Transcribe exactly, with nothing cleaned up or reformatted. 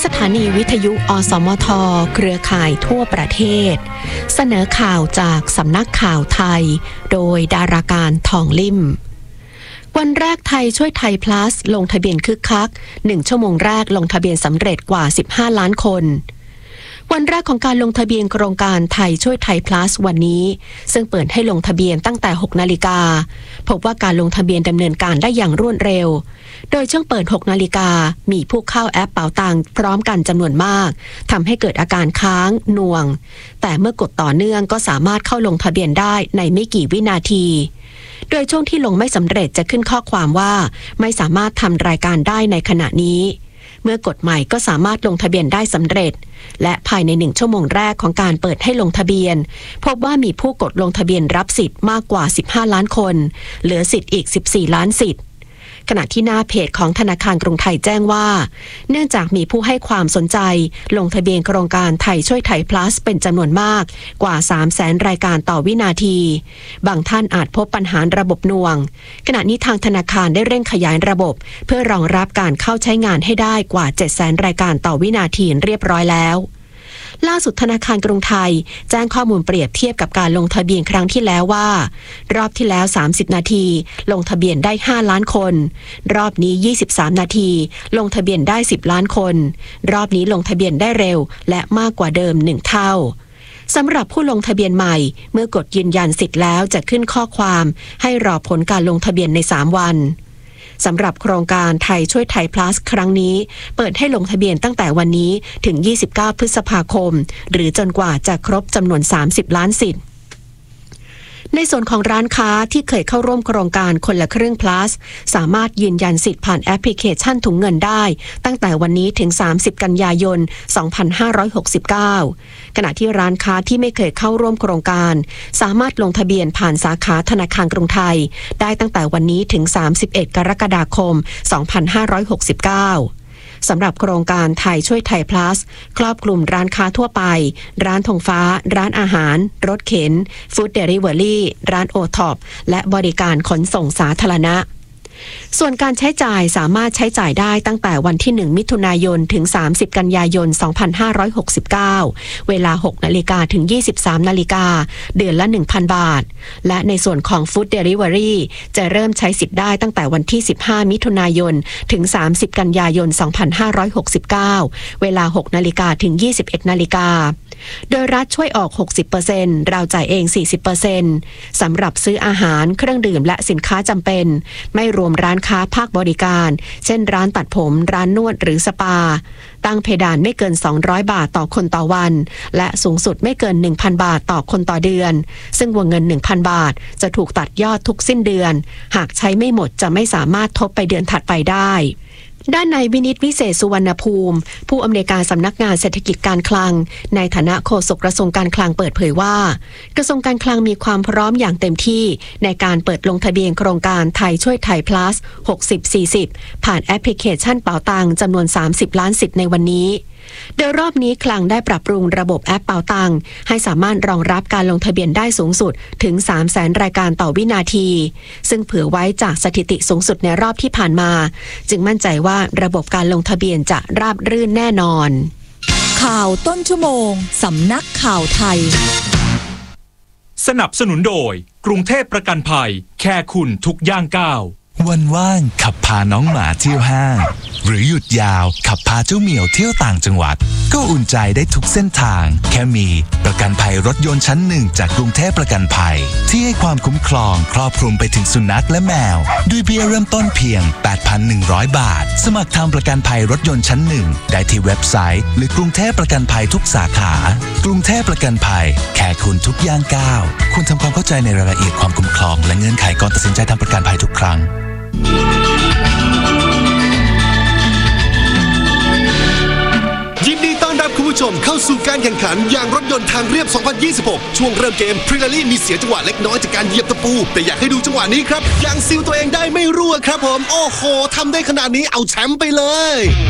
สถานีวิทยุอสมทเครือข่ายทั่วประเทศเสนอข่าวจากสำนักข่าวไทยโดยดาราการทองลิ่มวันแรกไทยช่วยไทย plus ลงทะเบียนคึกคักหนึ่งชั่วโมงแรกลงทะเบียนสำเร็จกว่าสิบห้าล้านคนวันแรกของการลงทะเบียนโครงการไทยช่วยไทย plus วันนี้ซึ่งเปิดให้ลงทะเบียนตั้งแต่หกนาฬิกาพบว่าการลงทะเบียนดำเนินการได้อย่างรวดเร็วโดยช่วงเปิดหกนาฬิกามีผู้เข้าแอปเป๋าตังค์พร้อมกันจำนวนมากทำให้เกิดอาการค้างหน่วงแต่เมื่อกดต่อเนื่องก็สามารถเข้าลงทะเบียนได้ในไม่กี่วินาทีโดยช่วงที่ลงไม่สำเร็จจะขึ้นข้อความว่าไม่สามารถทำรายการได้ในขณะนี้เมื่อกดใหม่ก็สามารถลงทะเบียนได้สำเร็จและภายในหนึ่งชั่วโมงแรกของการเปิดให้ลงทะเบียนพบว่ามีผู้กดลงทะเบียนรับสิทธิ์มากกว่าสิบห้าล้านคนเหลือสิทธิ์อีกสิบสี่ล้านสิทธิ์ขณะที่หน้าเพจของธนาคารกรุงไทยแจ้งว่าเนื่องจากมีผู้ให้ความสนใจลงทะเบียนโครงการไทยช่วยไทย plus เป็นจำนวนมากกว่า สามแสน รายการต่อวินาทีบางท่านอาจพบปัญหาระบบหน่วงขณะนี้ทางธนาคารได้เร่งขยายระบบเพื่อรองรับการเข้าใช้งานให้ได้กว่า เจ็ดแสน รายการต่อวินาทีเรียบร้อยแล้วล่าสุดธนาคารกรุงไทยแจ้งข้อมูลเปรียบเทียบกับการลงทะเบียนครั้งที่แล้วว่ารอบที่แล้วสามสิบนาทีลงทะเบียนได้ห้าล้านคนรอบนี้ยี่สิบสามนาทีลงทะเบียนได้สิบล้านคนรอบนี้ลงทะเบียนได้เร็วและมากกว่าเดิมหนึ่งเท่าสำหรับผู้ลงทะเบียนใหม่เมื่อกดยืนยันสิทธิ์แล้วจะขึ้นข้อความให้รอผลการลงทะเบียนในสามวันสำหรับโครงการไทยช่วยไทย plus ครั้งนี้เปิดให้ลงทะเบียนตั้งแต่วันนี้ถึงยี่สิบเก้าพฤษภาคมหรือจนกว่าจะครบจำนวนสามสิบล้านสิทธิ์ในส่วนของร้านค้าที่เคยเข้าร่วมโครงการคนละครึ่ง plus สามารถยืนยันสิทธิ์ผ่านแอปพลิเคชันถุงเงินได้ตั้งแต่วันนี้ถึงสามสิบกันยายนสองพันห้าร้อยหกสิบเก้าขณะที่ร้านค้าที่ไม่เคยเข้าร่วมโครงการสามารถลงทะเบียนผ่านสาขาธนาคารกรุงไทยได้ตั้งแต่วันนี้ถึงสามสิบเอ็ดกรกฎาคมสองพันห้าร้อยหกสิบเก้าสำหรับโครงการไทยช่วยไทย plus ครอบคลุมร้านค้าทั่วไปร้านธงฟ้าร้านอาหารรถเข็นฟู้ดเดลิเวอรี่ร้านโอท็อปและบริการขนส่งสาธารณะส่วนการใช้จ่ายสามารถใช้จ่ายได้ตั้งแต่วันที่หนึ่งมิถุนายนถึงสามสิบกันยายนสองพันห้าร้อยหกสิบเก้าเวลาหกนาฬิกาถึงยี่สิบสามนาฬิกาเดือนละ หนึ่งพัน บาทและในส่วนของฟู้ดเดลิเวอรี่จะเริ่มใช้สิทธิ์ได้ตั้งแต่วันที่สิบห้ามิถุนายนถึงสามสิบกันยายนสองพันห้าร้อยหกสิบเก้าเวลาหกนาฬิกาถึงยี่สิบเอ็ดนาฬิกาโดยรัฐช่วยออก หกสิบเปอร์เซ็นต์ เราจ่ายเอง สี่สิบเปอร์เซ็นต์ สำหรับซื้ออาหารเครื่องดื่มและสินค้าจำเป็นไม่รวมร้านค้าภาคบริการเช่นร้านตัดผมร้านนวดหรือสปาตั้งเพดานไม่เกินสองร้อยบาทต่อคนต่อวันและสูงสุดไม่เกิน หนึ่งพัน บาทต่อคนต่อเดือนซึ่งวงเงิน หนึ่งพัน บาทจะถูกตัดยอดทุกสิ้นเดือนหากใช้ไม่หมดจะไม่สามารถทบไปเดือนถัดไปได้ด้านนายวินิตวิเศษสุวรรณภูมิผู้อำนวยการสำนักงานเศรษฐกิจการคลังในฐานะโฆษกกระทรวงการคลังเปิดเผยว่ากระทรวงการคลังมีความพร้อมอย่างเต็มที่ในการเปิดลงทะเบียนโครงการไทยช่วยไทย plus หกสิบ สี่สิบผ่านแอปพลิเคชันเป๋าตังค์จำนวนสามสิบล้านสิทธิ์ในวันนี้โดยรอบนี้คลังได้ปรับปรุงระบบแอปเป๋าตังค์ให้สามารถรองรับการลงทะเบียนได้สูงสุดถึง สามแสน รายการต่อวินาทีซึ่งเผื่อไว้จากสถิติสูงสุดในรอบที่ผ่านมาจึงมั่นใจว่าระบบการลงทะเบียนจะราบรื่นแน่นอนข่าวต้นชั่วโมงสำนักข่าวไทยสนับสนุนโดยกรุงเทพประกันภัยแค่คุณทุกย่างก้าววันว่างขับพาน้องหมาเที่ยวห้างหรือหยุดยาวขับพาเจ้าเหมียวเที่ยวต่างจังหวัดก็อุ่นใจได้ทุกเส้นทางแค่มีประกันภัยรถยนต์ชั้นหนึ่งจากกรุงเทพประกันภัยที่ให้ความคุ้มครองครอบคลุมไปถึงสุนัขและแมวด้วยเบี้ยเริ่มต้นเพียง แปดพันหนึ่งร้อย บาทสมัครทำประกันภัยรถยนต์ชั้นหนึ่งได้ที่เว็บไซต์หรือกรุงเทพประกันภัยทุกสาขากรุงเทพประกันภัยแค่คุณทุกย่างก้าวคุณทำความเข้าใจในรายละเอียดความคุ้มครองและเงื่อนไขก่อนตัดสินใจทำประกันภัยทุกครั้งยินดีต้อนรับคุณผู้ชมเข้าสู่การแข่งขันยางรถยนต์ทางเรียบ สองพันยี่สิบหก ช่วงเริ่มเกมพริลารี่มีเสียจังหวะเล็กน้อยจากการเหยียบตะปูแต่อยากให้ดูจังหวะนี้ครับยางซิลตัวเองได้ไม่รั่วครับผมโอ้โหทำได้ขนาดนี้เอาแชมป์ไปเลย